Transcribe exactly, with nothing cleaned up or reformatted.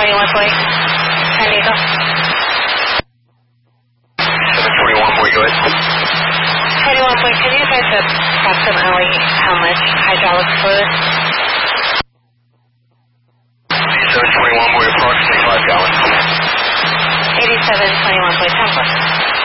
twenty-one boy. San Diego. seven twenty-one boy, go ahead. twenty-one boy, can you guys approximately how much hydraulic fluid? seven twenty-one boy, approximately five gallons. eighty-seven twenty-one boy, template.